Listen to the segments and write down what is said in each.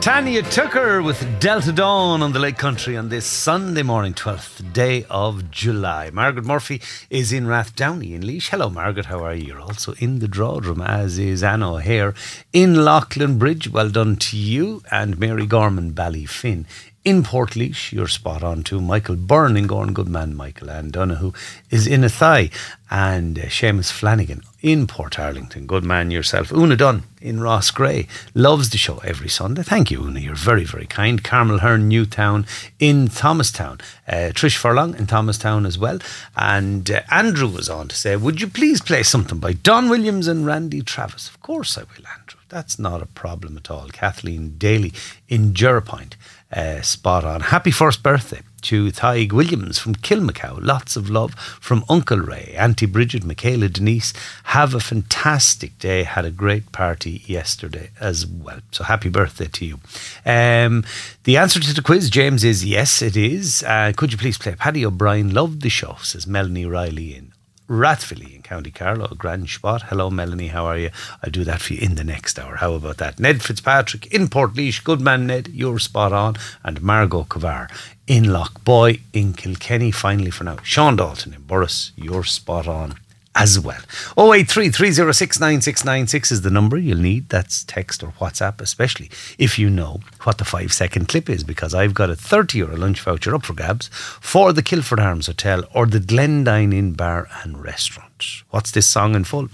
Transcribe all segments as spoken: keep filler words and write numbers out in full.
Tanya Tucker with Delta Dawn on the Lake Country on this Sunday morning, twelfth day of July. Margaret Murphy is in Rathdowney in Laois. Hello, Margaret, how are you? You're also in the Drawdrum, as is Anna O'Hare in Loughlin Bridge. Well done to you. And Mary Gorman, Ballyfin. In Portlaoise, you're spot on too. Michael Byrne in Gorn, good man, Michael. And Donoghue is in Athy. And uh, Seamus Flanagan in Port Arlington, good man yourself. Una Dunn in Ross Gray loves the show every Sunday. Thank you, Una, you're very, very kind. Carmel Hearn, Newtown in Thomastown. Uh, Trish Furlong in Thomastown as well. And uh, Andrew was on to say, would you please play something by Don Williams and Randy Travis? Of course I will, Andrew. That's not a problem at all. Kathleen Daly in Jerpoint. Uh, spot on. Happy first birthday to Thaig Williams from Kilmacow. Lots of love from Uncle Ray, Auntie Bridget, Michaela, Denise. Have a fantastic day. Had a great party yesterday as well. So happy birthday to you. Um, the answer to the quiz, James, is yes, it is. Uh, could you please play Paddy O'Brien? Loved the show, says Melanie Riley in Rathvilly in County Carlow, a grand spot. Hello, Melanie, how are you? I'll do that for you in the next hour. How about that? Ned Fitzpatrick in Portlaoise, good man, Ned, you're spot on. And Margot Kavar in Lochboy in Kilkenny, finally for now. Sean Dalton in Burris, you're spot on as well. oh eight three, three oh six, nine six nine six is the number you'll need. That's text or WhatsApp, especially if you know what the five second clip is, because I've got a thirty euro lunch voucher up for grabs for the Kilford Arms Hotel or the Glendine Inn Bar and Restaurant. What's this song in full? The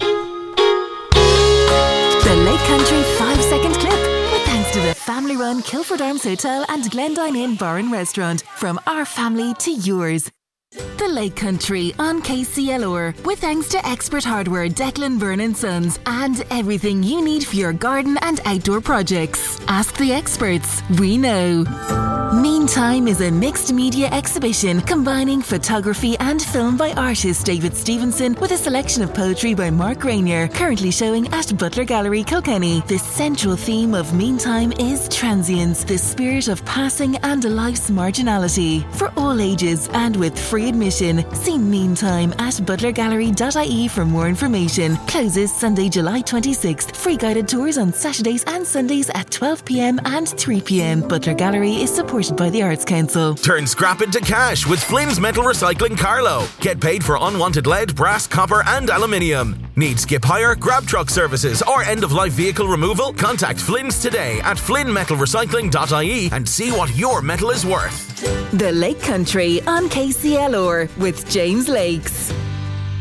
Lake Country five second clip, with thanks to the family run Kilford Arms Hotel and Glendine Inn Bar and Restaurant. From our family to yours. The Lake Country on K C L R, with thanks to Expert Hardware, Declan Byrne and Sons, and everything you need for your garden and outdoor projects. Ask the experts, we know. Meantime is a mixed media exhibition combining photography and film by artist David Stevenson with a selection of poetry by Mark Rainier, currently showing at Butler Gallery, Kilkenny. The central theme of Meantime is transience, the spirit of passing and a life's marginality. For all ages and with free admission, see Meantime at butler gallery dot I E for more information. Closes Sunday, July twenty-sixth. Free guided tours on Saturdays and Sundays at twelve p.m. and three p.m. Butler Gallery is supported by the Arts Council. Turn scrap into cash with Flynn's Metal Recycling Carlow. Get paid for unwanted lead, brass, copper and aluminium. Need skip hire, grab truck services or end-of-life vehicle removal? Contact Flynn's today at flynn metal recycling dot I E and see what your metal is worth. The Lake Country on K C L R with James Lakes.